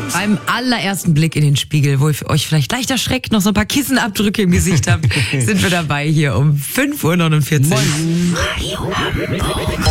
Beim allerersten Blick in den Spiegel, wo ihr euch vielleicht leicht erschreckt, noch so ein paar Kissenabdrücke im Gesicht habt, sind wir dabei hier um 5:49 Uhr.